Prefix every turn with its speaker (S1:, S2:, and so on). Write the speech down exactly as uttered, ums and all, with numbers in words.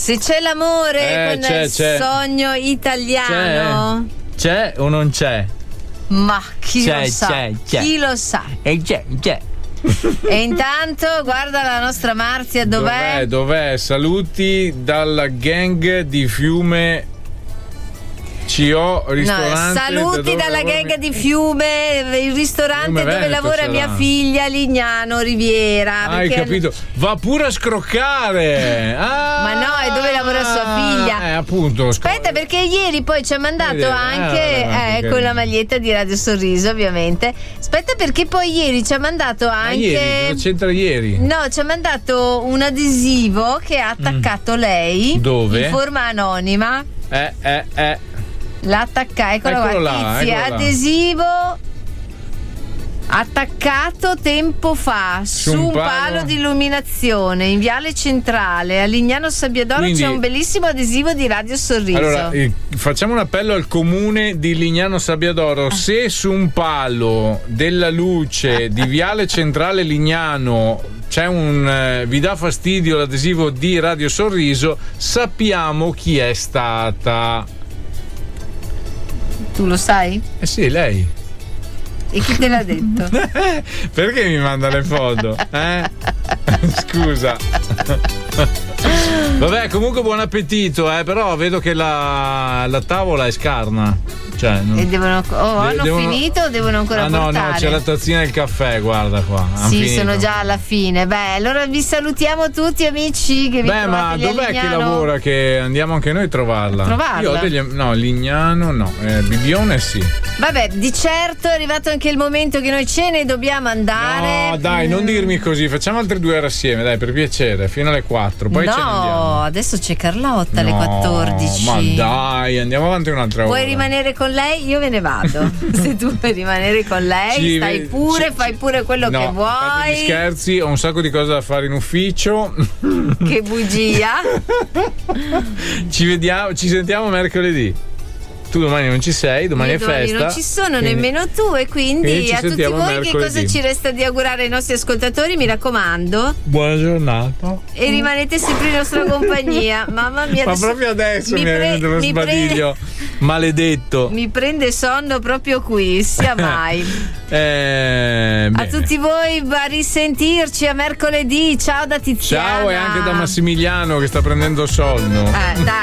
S1: Se c'è l'amore
S2: Eh,
S1: con
S2: c'è,
S1: il
S2: c'è.
S1: sogno italiano.
S2: C'è? C'è o non c'è?
S1: Ma chi
S2: C'è,
S1: lo sa?
S2: c'è, c'è.
S1: Chi lo sa?
S2: E c'è, c'è.
S1: E intanto guarda la nostra Marzia dov'è?
S2: Dov'è? Dov'è? Saluti dalla gang di Fiume C O ristorante.
S1: No, saluti
S2: da dove
S1: dalla
S2: lavora
S1: gang
S2: mia-
S1: di Fiume, il ristorante
S2: Fiume
S1: dove
S2: Veneto
S1: lavora
S2: sarà.
S1: mia figlia Lignano Riviera.
S2: Ah, hai
S1: perché-
S2: capito? Va pure a scroccare. Ah,
S1: Ma no, è dove lavora sua figlia.
S2: Eh, appunto.
S1: Aspetta, perché ieri poi ci ha mandato
S2: Vedi, eh,
S1: anche
S2: vabbè,
S1: eh,
S2: che-
S1: con la maglietta di Radio Sorriso, ovviamente. Aspetta, perché poi ieri ci ha mandato
S2: Ma
S1: anche.
S2: ieri, cosa c'entra ieri?
S1: No, ci ha mandato un adesivo che ha attaccato lei.
S2: Dove?
S1: In forma anonima.
S2: Eh, eh, eh.
S1: L'ha attaccata, eccolo,
S2: Eccolo
S1: qua,
S2: là,
S1: Tizi,
S2: eccolo là.
S1: adesivo attaccato tempo fa su,
S2: Su un
S1: un palo,
S2: palo
S1: di illuminazione in Viale Centrale a Lignano Sabbiadoro.
S2: Quindi-
S1: c'è un bellissimo adesivo di Radio Sorriso.
S2: Allora, eh, facciamo un appello al comune di Lignano Sabbiadoro. Se su un palo della luce di Viale Centrale Lignano c'è un eh, vi dà fastidio l'adesivo di Radio Sorriso, sappiamo chi è stata.
S1: Tu lo sai?
S2: Eh sì, lei.
S1: E chi te l'ha detto?
S2: Perché mi manda le foto? Eh? Scusa. Vabbè, comunque buon appetito, eh, però vedo che la, la tavola è scarna. Cioè, non...
S1: E devono, oh,
S2: De-
S1: hanno
S2: devono-
S1: finito o devono ancora
S2: Ah no,
S1: portare?
S2: no, c'è la tazzina e il caffè, guarda qua. han
S1: Sì,
S2: finito.
S1: sono già alla fine. Beh, allora vi salutiamo tutti amici che vi
S2: Beh, ma
S1: trovate lì a
S2: dov'è che
S1: Lignano.
S2: lavora? Che andiamo anche noi a trovarla.
S1: Trovarla?
S2: Io ho degli... No, Lignano no, eh, Bibione sì.
S1: Vabbè, di certo è arrivato anche il momento che noi ce ne dobbiamo andare.
S2: No, dai, non dirmi così, facciamo altre due ore assieme, dai, per piacere, fino alle quattro, poi
S1: no,
S2: ce ne andiamo.
S1: adesso c'è Carlotta alle
S2: No,
S1: quattordici.
S2: Ma dai, andiamo avanti un'altra
S1: Vuoi
S2: ora.
S1: rimanere con lei? Io ve ne vado. Se tu vuoi rimanere con lei,
S2: Ci
S1: stai
S2: ve-
S1: pure,
S2: ci-
S1: fai pure quello
S2: No,
S1: che
S2: a parte gli
S1: vuoi.
S2: scherzi, ho un sacco di cose da fare in ufficio.
S1: Che bugia.
S2: Ci vediamo, ci sentiamo mercoledì. Tu domani non ci sei, domani
S1: Io
S2: è
S1: domani
S2: festa.
S1: non ci sono
S2: quindi-
S1: nemmeno tu e quindi,
S2: quindi ci
S1: a tutti
S2: sentiamo
S1: voi che
S2: mercoledì.
S1: cosa ci resta di augurare ai nostri ascoltatori? Mi raccomando.
S2: Buona giornata.
S1: E rimanete sempre in nostra compagnia. Mamma mia,
S2: Ma
S1: adesso
S2: proprio adesso mi, è
S1: pre-
S2: venuto lo
S1: mi pre-
S2: sbadiglio. Maledetto.
S1: mi prende sonno proprio qui, sia mai.
S2: Eh,
S1: A
S2: bene.
S1: tutti voi, a risentirci a mercoledì. Ciao da Tiziana.
S2: Ciao e anche da Massimiliano che sta prendendo sonno.
S1: Eh, dai.